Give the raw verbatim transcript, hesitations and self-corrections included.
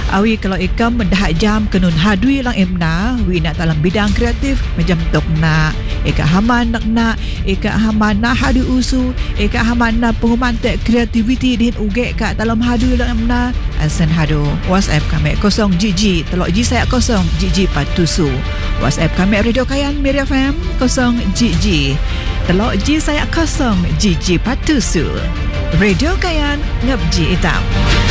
Awi kalau ikam mendah jam kenun hadui lang emna, wi nak dalam bidang kreatif macam tok nak, eka haman nak nak, eka haman nak hadu usu, eka haman nak pengumantek kreativiti din uge kat dalam hadu lang emna, asen hadu. WhatsApp kami kosong jiji, telok ji saya kosong jiji patusu. WhatsApp kami Radio Kayan Miri F M kosong jiji, telok ji saya kosong jiji patusu. Radio Kayan ngabji hitam.